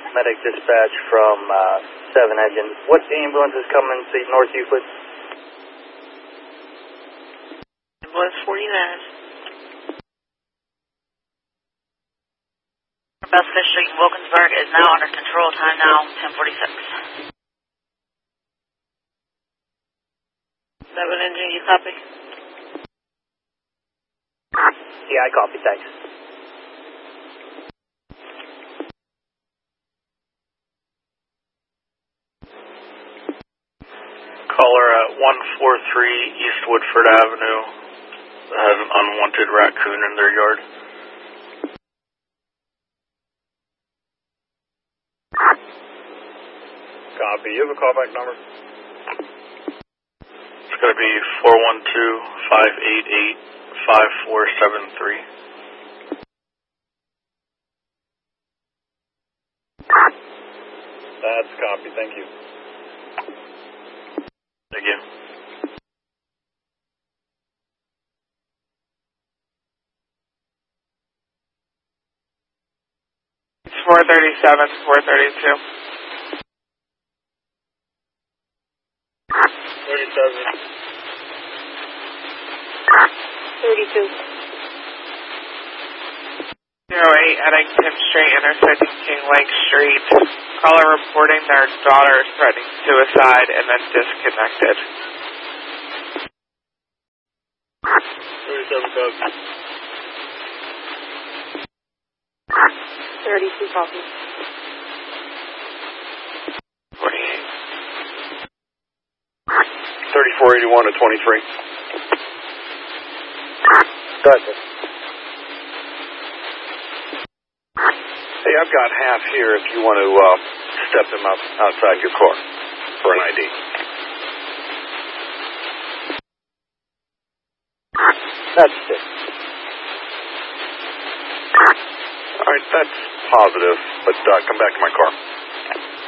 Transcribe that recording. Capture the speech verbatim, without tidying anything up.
medic dispatch from uh, seven Engine. What ambulance is coming to North Euclid? Ambulance forty-nine. Best Street in Wilkinsburg is now under control. Time now, ten forty-six. seven Engine, you copy? Yeah, I copy, thanks. Caller at one forty-three East Woodford Avenue has an unwanted raccoon in their yard. Copy. You have a callback number? It's going to be four one two, five eight eight, five four seven three. That's copy. Thank you. Thank you. It's four thirty-seven, four thirty-two. thirty-seven. thirty-two. zero eight Eddington Street, intersecting King Lake Street. Caller reporting their daughter is threatening suicide and then disconnected. thirty-seven copy. thirty-two copy. forty-eight. thirty-four eighty-one to twenty-three. Go ahead, sir. Hey, I've got half here if you want to uh, step them up outside your car for an I D. That's it. All right, that's positive, but uh, come back to my car.